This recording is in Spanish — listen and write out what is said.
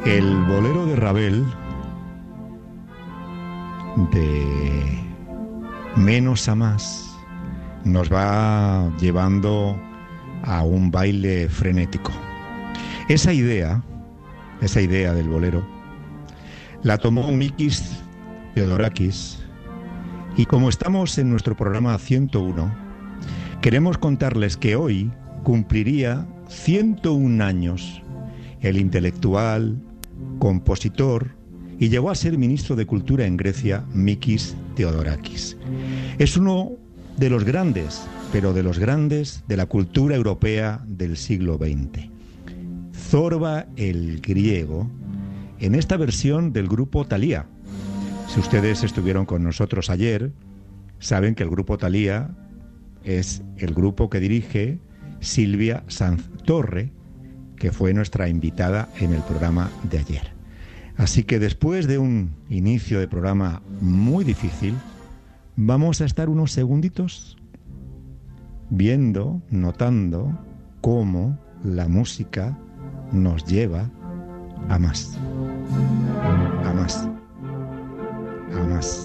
El bolero de Ravel, de menos a más, nos va llevando a un baile frenético. Esa idea del bolero, la tomó Mikis Theodorakis, y como estamos en nuestro programa 101, queremos contarles que hoy cumpliría 101 años el intelectual, compositor y llegó a ser ministro de Cultura en Grecia, Mikis Theodorakis. Es uno de los grandes, pero de los grandes de la cultura europea del siglo XX. Zorba el griego, en esta versión del grupo Thalía. Si ustedes estuvieron con nosotros ayer, saben que el grupo Thalía es el grupo que dirige Silvia Sanz Torre, que fue nuestra invitada en el programa de ayer. Así que después de un inicio de programa muy difícil, vamos a estar unos segunditos viendo, notando cómo la música nos lleva a más, a más, a más.